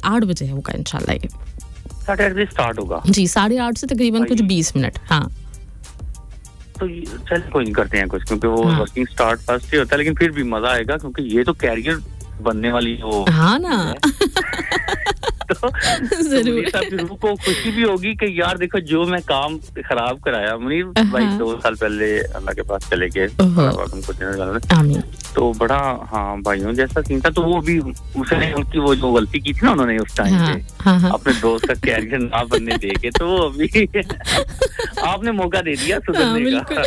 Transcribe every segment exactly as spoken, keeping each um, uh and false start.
आठ बजे होगा इंशाल्लाह ये। साढ़े आठ बजे स्टार्ट होगा जी, साढ़े आठ से तकरीबन कुछ बीस मिनट। हाँ तो चल कोई नहीं करते हैं कुछ, क्योंकि वो हाँ। वर्किंग स्टार्ट फर्स्ट ही होता है, लेकिन फिर भी मजा आएगा क्योंकि ये तो कैरियर बनने वाली वो। हाँ ना तो जरूर तो रूह को खुशी भी होगी कि यार देखो जो मैं काम खराब कराया मुनीर भाई दो साल पहले अल्लाह के पास चले गए, तो बड़ा हाँ भाइयों जैसा सीन था। तो वो भी उसने उनकी वो जो गलती की थी ना उन्होंने उस टाइम पे हाँ, हाँ, अपने दोस्त का कैरियर ना बनने देके, तो वो अभी आपने मौका दे दिया सुधरने का।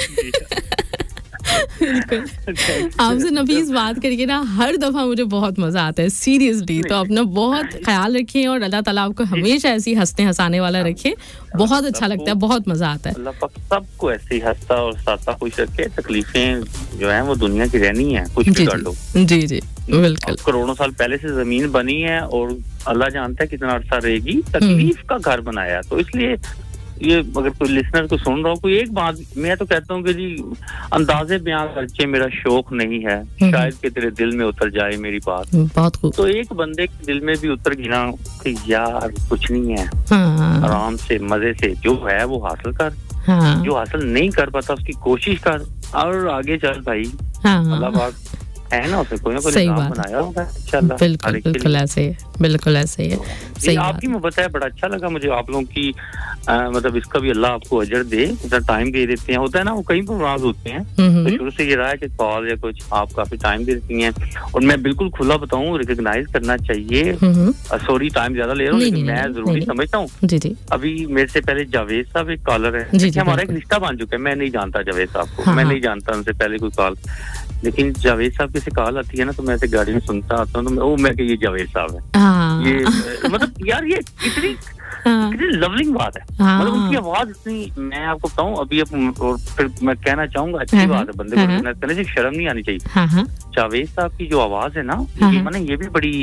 आपसे नफीस बात करके ना हर दफा मुझे बहुत मजा आता है सीरियसली। तो अपना बहुत ख्याल रखें और अल्लाह ताला आपको हमेशा ऐसी हंसने हंसाने वाला रखे। बहुत अच्छा लगता है, बहुत मजा आता है। अल्लाह पाक सबको ऐसे ही हंसता और साता खुश रखे। तकलीफें जो है वो दुनिया की रहनी है, कुछ भी कर लो। जी जी बिल्कुल। करोड़ों साल पहले से जमीन बनी है और अल्लाह जानता है कितना अरसा रहेगी। तकलीफ का घर बनाया, तो इसलिए ये अगर कोई लिसनर को सुन रहा हो, कोई एक बात मैं तो कहता हूँ कि जी अंदाजे बयां करके मेरा शौक नहीं है, शायद कि तेरे दिल में उतर जाए मेरी बात। बहुत खूब। तो एक बंदे के दिल में भी उतर गई ना कि यार कुछ नहीं है, हाँ। आराम से मजे से जो है वो हासिल कर, हाँ। जो हासिल नहीं कर पाता उसकी कोशिश कर और आगे चल भाई। हाँ। अल्लाह पाक है ना, उसे कोई ना कोई काम बनाया होगा इंशाल्लाह। बिल्कुल बिल्कुल ऐसे है, बिल्कुल ऐसे है। सही आपकी मोहब्बत है, बड़ा अच्छा लगा मुझे आप लोगों की। आ, मतलब इसका भी अल्लाह आपको अजर दे, इतना टाइम दे देते हैं। होता है ना वो कई प्रोग्राम होते हैं तो शुरू से ये रहा है कि कॉल या कुछ आप काफी टाइम दे देती हैं, और मैं बिल्कुल खुला बताऊं रिकॉग्नाइज करना चाहिए। सॉरी टाइम ज्यादा ले रहा हूँ लेकिन मैं जरूरी समझता हूँ। अभी मेरे से पहले जावेद साहब एक कॉलर है, हमारा एक रिश्ता बन चुका है। मैं नहीं जानता जावेद साहब को, मैं नहीं जानता उनसे पहले कोई कॉल, लेकिन जावेद साहब की से कॉल आती है ना तो मैं ऐसे गाड़ी में सुनता आता हूँ तो वो मैं कि ये जावेद साहब है। ये मतलब यार ये इतनी कितनी लवलिंग बात है। मतलब उनकी आवाज इतनी, मैं आपको बताऊं अभी अब, और फिर मैं कहना चाहूंगा अच्छी बात है, बंदे को मेहनत करने से शर्म नहीं आनी चाहिए। जावेद साहब की जो आवाज है ना ये माने ये भी बड़ी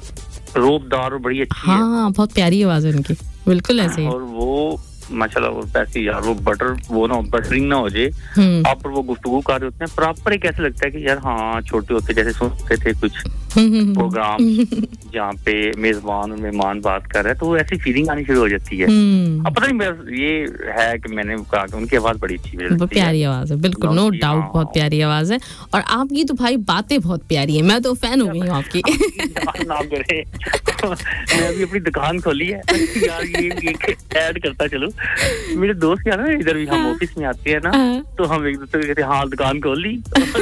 रोबदार और बड़ी अच्छी है। हाँ बहुत प्यारी आवाज है उनकी, बिल्कुल ऐसे। और वो माशाल्लाह वो पैसे यार वो बटर वो ना बटरिंग ना हो जाए आप पर वो गुफ्तगू कर रहे होते हैं प्रॉपर। एक ऐसा लगता है कि यार हाँ छोटे होते जैसे सुनते थे कुछ प्रोग्राम जहाँ पे मेजबान और मेहमान बात कर रहे हैं, तो वो ऐसी फीलिंग आनी शुरू हो जाती है। अब पता नहीं ये है कि मैंने कहा कि उनकी आवाज बड़ी अच्छी है, प्यारी आवाज है, बिल्कुल नो डाउट बहुत प्यारी आवाज है। और आपकी तो भाई बातें बहुत प्यारी है, मैं तो फैन हो गई हूँ आपकी। मैं अभी अपनी दुकान खोली है यार, ये ऐड करता चलो। मेरे दोस्त क्या ना इधर भी हम ऑफिस में आते हैं ना तो हम एक दूसरे को कहते हैं हाँ दुकान खोल ली।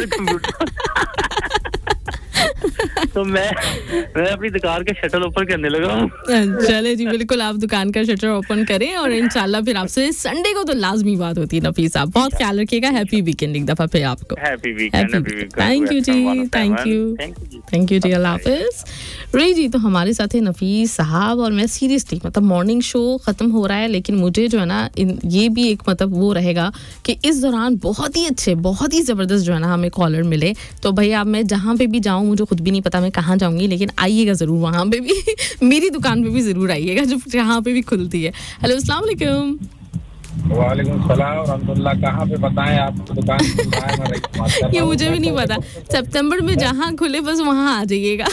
तो मैं मैं अपनी दुकान का शटर ओपन करने लगा हूँ। चले जी बिल्कुल आप दुकान का शटर ओपन करें और इंशाल्लाह फिर आपसे संडे को तो लाजमी बात होती है। नफीस आप बहुत ख्याल रखिएगा। हैप्पी वीकेंड एक दफा फिर आपको। Happy weekend. Thank you ji, thank you thank you जी, अल्लाह हाफिज। रे जी तो हमारे साथ है नफीस साहब, और मैं सीरियसली मतलब मॉर्निंग शो खत्म हो रहा है लेकिन मुझे जो है ना ये भी एक मतलब वो रहेगा कि इस दौरान बहुत ही अच्छे बहुत ही जबरदस्त जो है ना हमें कॉलर मिले। तो भैया अब मैं जहाँ पे भी जाऊँ मुझे खुद भी नहीं पता मैं कहाँ जाऊंगी, लेकिन आइएगा जरूर वहाँ पे भी मेरी दुकान पे भी जरूर आइएगा जो जहाँ पे भी खुलती है। हेलो अस्सलाम वालेकुम। वालेकुम सलाम और रहमतुल्लाह। कहाँ पे बताएं आपको दुकान? ये मुझे भी नहीं पता, सितंबर में जहाँ खुले बस वहाँ आ जाइएगा।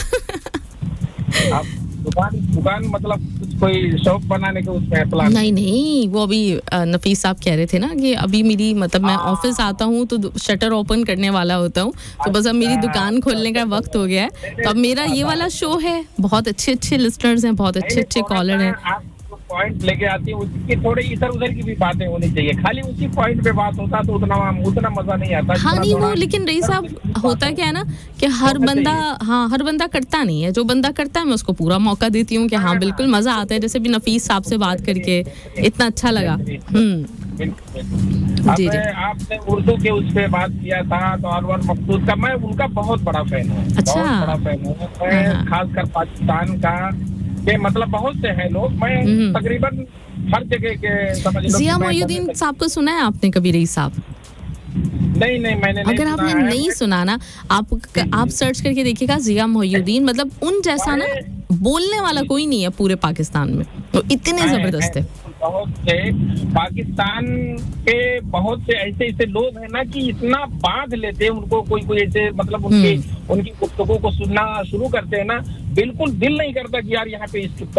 आप दुकान दुकान मतलब कुछ कोई शॉप बनाने के उसमें प्लान? नहीं नहीं वो अभी नफीस साहब कह रहे थे ना कि अभी मेरी मतलब मैं ऑफिस आता हूँ तो शटर ओपन करने वाला होता हूँ, तो बस अब मेरी दुकान खोलने का वक्त हो गया है। तो अब मेरा ये वाला शो है, बहुत अच्छे अच्छे लिस्टनर्स हैं, बहुत अच्छे अच्छे कॉलर हैं। पॉइंट लेके आती है उसकी थोड़ी इधर उधर की भी बातें होनी चाहिए, खाली उसी पॉइंट पे बात होता तो उतना उतना मजा नहीं आता। हाँ नहीं वो लेकिन रही साहब होता क्या है ना कि हर बंदा हाँ हर बंदा करता नहीं है, जो बंदा करता है मैं उसको पूरा मौका देती हूँ कि हाँ बिल्कुल मजा आता है। जैसे भी नफीस साहब से बात करके इतना अच्छा लगा। हम्म जी जी आपने उर्दू के उस पे बात किया था तो अनवर मकसूद का मैं उनका बहुत बड़ा फैन हूँ। अच्छा बहुत बड़ा फैन हूँ मैं, खासकर पाकिस्तान का के मतलब बहुत से हैं लोग, मैं तकरीबन हर जगह के समझ लो। जिया मोइनुद्दीन साहब को सुना है आपने कभी रही साहब? नहीं नहीं मैंने नहीं अगर सुना आपने है। नहीं सुना ना आप आप सर्च करके देखिएगा जिया मोइनुद्दीन, मतलब उन जैसा ना बोलने वाला कोई नहीं है पूरे पाकिस्तान में, तो इतने जबरदस्त है। बहुत से पाकिस्तान के बहुत से ऐसे ऐसे लोग हैं ना कि इतना बांध लेते हैं उनको, कोई कोई ऐसे मतलब उनकी उनकी गुफ्तगू को सुनना शुरू करते हैं ना, बिल्कुल दिल नहीं करता कि यार यहाँ पे इसकी